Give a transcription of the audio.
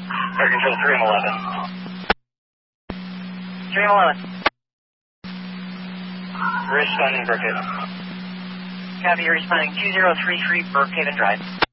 Air Control 311. 311. Responding Brookhaven. Copy, responding 2033 Brookhaven Drive.